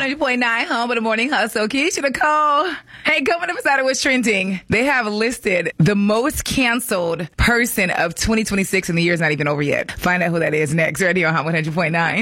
100.9 home of the morning hustle. Keisha Nicole. Hey, coming up inside of what's trending. They have listed the most canceled person of 2026 and the year's not even over yet. Find out who that is next right here on Hot 100.9.